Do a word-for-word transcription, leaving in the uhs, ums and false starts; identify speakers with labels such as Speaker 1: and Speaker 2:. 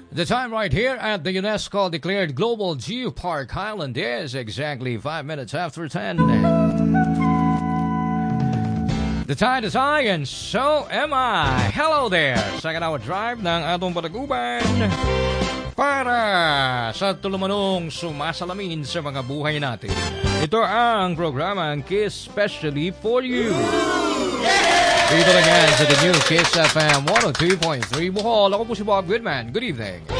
Speaker 1: The time right here at the UNESCO declared Global Geopark Highland is exactly five minutes after ten. The tide is high and so am I. Hello there! Second hour drive ng atong pataguban para sa tulumanong sumasalamin sa mga buhay natin. Ito ang programang Kiss Specially for You. Dito lang yan sa the new Kiss F M one oh two point three Bohol. Ako po si Bob Goodman. Good evening.